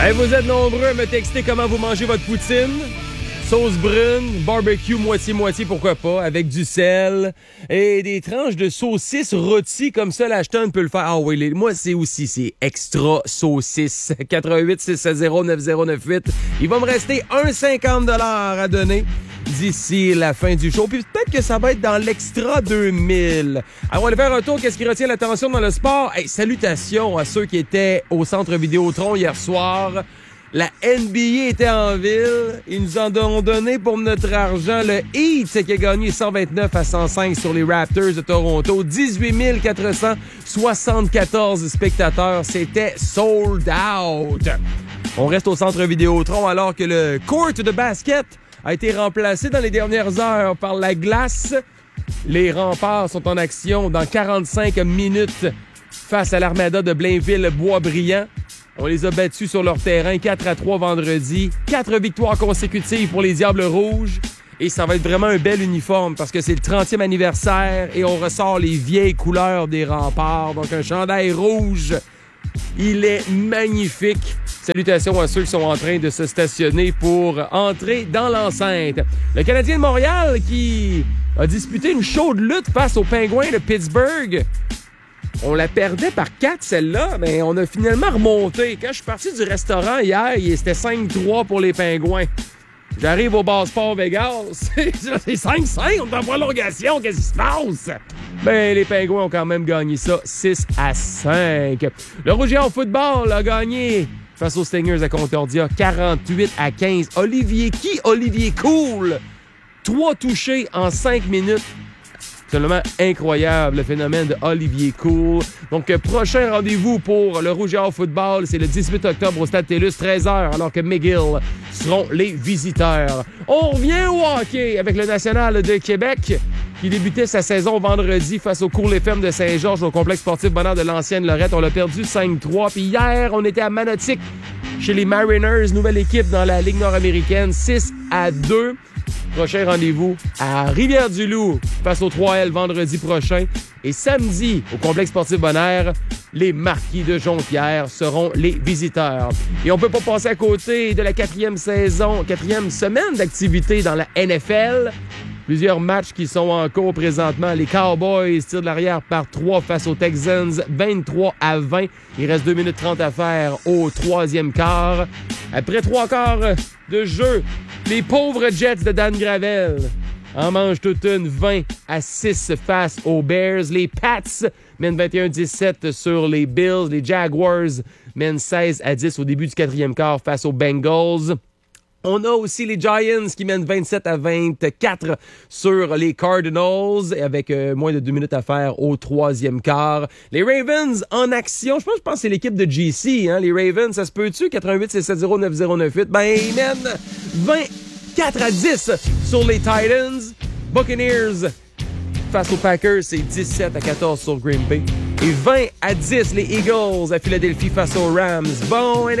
Hey, vous êtes nombreux à me texter comment vous mangez votre poutine. Sauce brune, barbecue moitié-moitié, pourquoi pas, avec du sel et des tranches de saucisses rôties comme ça, l'acheteur peut le faire. Ah oui, moi c'est extra saucisse. 88 670 9098. Il va me rester 1,50 $ à donner d'ici la fin du show. Puis peut-être que ça va être dans l'extra 2000. Alors, on va aller faire un tour. Qu'est-ce qui retient l'attention dans le sport? Hey, salutations à ceux qui étaient au Centre Vidéotron hier soir. La NBA était en ville. Ils nous en ont donné pour notre argent. Le Heat qui a gagné 129-105 sur les Raptors de Toronto. 18 474 spectateurs. C'était sold out. On reste au Centre Vidéotron alors que le court de basket a été remplacé dans les dernières heures par la glace. Les remparts sont en action dans 45 minutes face à l'Armada de Blainville-Boisbriand. On les a battus sur leur terrain 4-3 vendredi. 4 victoires consécutives pour les Diables Rouges. Et ça va être vraiment un bel uniforme parce que c'est le 30e anniversaire et on ressort les vieilles couleurs des remparts. Donc un chandail rouge. Il est magnifique. Salutations à ceux qui sont en train de se stationner pour entrer dans l'enceinte. Le Canadien de Montréal qui a disputé une chaude lutte face aux Pingouins de Pittsburgh. On la perdait par 4, celle-là, mais on a finalement remonté. Quand je suis parti du restaurant hier, c'était 5-3 pour les Pingouins. J'arrive au Bassport Vegas, c'est 5-5, on est en prolongation, qu'est-ce qui se passe? Ben, les Pingouins ont quand même gagné ça 6-5. Le Rouge et Or football a gagné face aux Stingers à Concordia 48-15. Olivier Cool, 3 touchés en 5 minutes. Absolument incroyable, le phénomène de Olivier Cool. Donc, prochain rendez-vous pour le Rouge et Or football, c'est le 18 octobre au Stade TELUS, 13h, alors que McGill seront les visiteurs. On revient au hockey avec le National de Québec qui débutait sa saison vendredi face au Cours FM de Saint-Georges au complexe sportif Bonheur de l'Ancienne Lorette. On l'a perdu 5-3. Puis hier, on était à Manotick chez les Mariners, nouvelle équipe dans la Ligue nord-américaine, 6-2. Prochain rendez-vous à Rivière-du-Loup face au 3L vendredi prochain. Et samedi, au complexe sportif Bonheur, les Marquis de Jonquière seront les visiteurs. Et on peut pas passer à côté de la 4e semaine d'activité dans la NFL. Plusieurs matchs qui sont en cours présentement. Les Cowboys tirent de l'arrière par 3 face aux Texans, 23-20. Il reste 2 minutes 30 à faire au 3e quart. Après 3 quarts de jeu, les pauvres Jets de Dan Gravel en mangent toute une 20-6 face aux Bears. Les Pats mènent 21-17 sur les Bills. Les Jaguars mènent 16-10 au début du 4e quart face aux Bengals. On a aussi les Giants qui mènent 27-24 sur les Cardinals avec moins de 2 minutes à faire au 3e quart. Les Ravens en action. Je pense que c'est l'équipe de GC, hein, les Ravens. Ça se peut-tu? 88-670-9098. Ben, ils mènent 24-10 sur les Titans. Buccaneers face aux Packers, c'est 17-14 sur Green Bay. Et 20-10 les Eagles à Philadelphie face aux Rams. Bon,